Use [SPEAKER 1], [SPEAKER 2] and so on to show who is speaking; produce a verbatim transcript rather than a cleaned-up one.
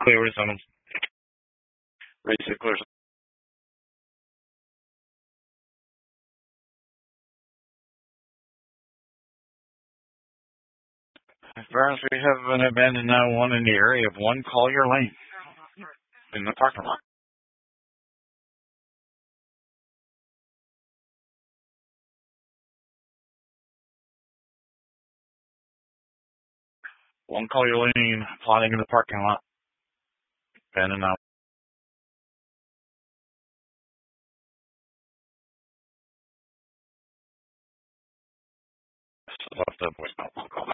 [SPEAKER 1] Clear zone. Basic clear. As far as we have an abandoned now one in the area of one Collier Lane in the parking lot. One Collier Lane plotting in the parking lot. Abandoned now. Left the voicemail.